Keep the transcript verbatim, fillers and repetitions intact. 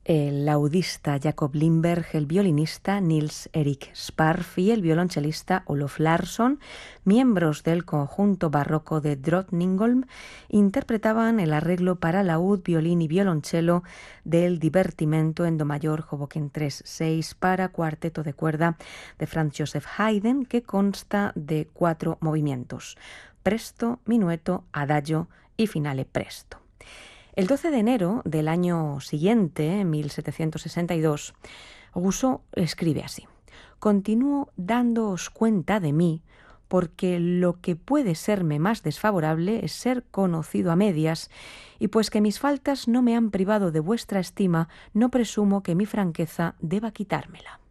El laudista Jacob Lindberg, el violinista Nils Erik Sparf y el violonchelista Olof Larsson, miembros del conjunto barroco de Drottningholm, interpretaban el arreglo para laúd, violín y violonchelo del Divertimento en do mayor Hoboken tres seis para cuarteto de cuerda de Franz Joseph Haydn, que consta de cuatro movimientos: presto, minueto, adagio y finale presto. El doce de enero del año siguiente, mil setecientos sesenta y dos, Rousseau escribe así: «Continúo dándoos cuenta de mí, porque lo que puede serme más desfavorable es ser conocido a medias, y pues que mis faltas no me han privado de vuestra estima, no presumo que mi franqueza deba quitármela».